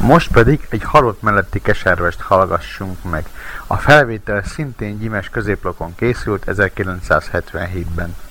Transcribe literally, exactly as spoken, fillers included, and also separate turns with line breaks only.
Most pedig egy halott melletti keservest hallgassunk meg. A felvétel szintén Gyimes középlakon készült ezerkilencszázhetvenhétben.